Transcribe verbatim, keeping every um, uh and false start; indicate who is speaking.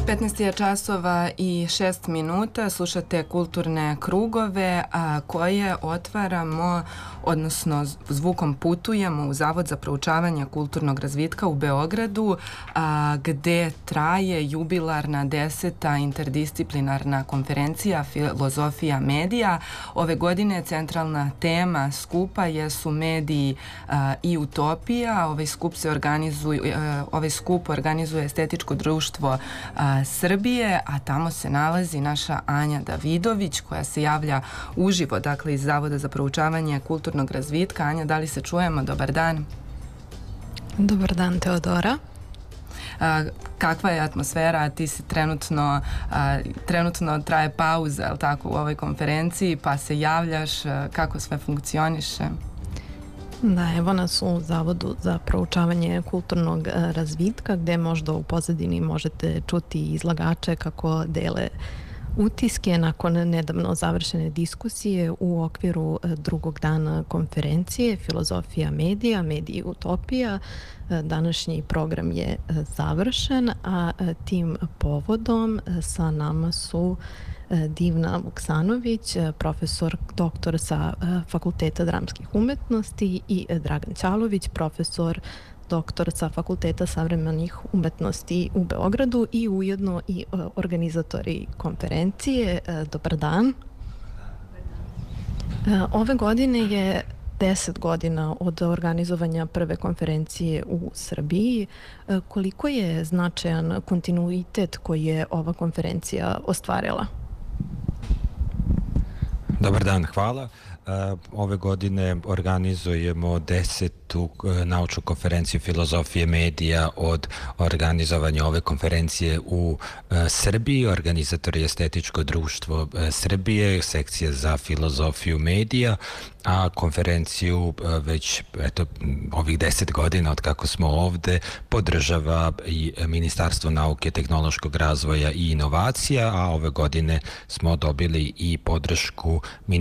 Speaker 1: petnaest je časova i šest minuta, slušate kulturne krugove a, koje otvaramo, odnosno zvukom putujemo u Zavod za proučavanje kulturnog razvitka u Beogradu, a, gde traje jubilarna deseta interdisciplinarna konferencija Filozofija medija. Ove godine centralna tema skupa jesu mediji a, i utopija. Ovaj skup se organizuje, a, ovaj skup organizuje Estetičko društvo a, Srbije, a tamo se nalazi naša Anja Davidović koja se javlja uživo, dakle iz Zavoda za proučavanje kulturnog razvitka. Anja, da li se čujemo? Dobar dan.
Speaker 2: Dobar dan, Teodora.
Speaker 1: A, kakva je atmosfera? Ti si trenutno, a, trenutno traje pauza, je li tako, u ovoj konferenciji, pa se javljaš, a, kako sve funkcioniše?
Speaker 2: Da, evo nas u Zavodu za proučavanje kulturnog razvitka, gde možda u pozadini možete čuti izlagače kako dele utiske nakon nedavno završene diskusije u okviru drugog dana konferencije Filozofija medija, mediji utopija. Današnji program je završen, a tim povodom sa nama su Divna Vuksanović, profesor doktor sa Fakulteta dramskih umetnosti, i Dragan Ćalović, profesor doktor sa Fakulteta savremenih umetnosti u Beogradu i ujedno i organizatori konferencije. Dobar dan. Ove godine je deset godina od organizovanja prve konferencije u Srbiji. Koliko je značajan kontinuitet koji je ova konferencija ostvarila?
Speaker 3: Dobar dan, hvala. Ove godine organizujemo desetu naučnu konferenciju Filozofije medija od organizovanja ove konferencije u Srbiji. Organizator je Estetičko društvo Srbije, sekcija za filozofiju medija, a konferenciju već eto, ovih deset godina od kako smo ovde podržava i Ministarstvo nauke, tehnološkog razvoja i inovacija, a ove godine smo dobili i podršku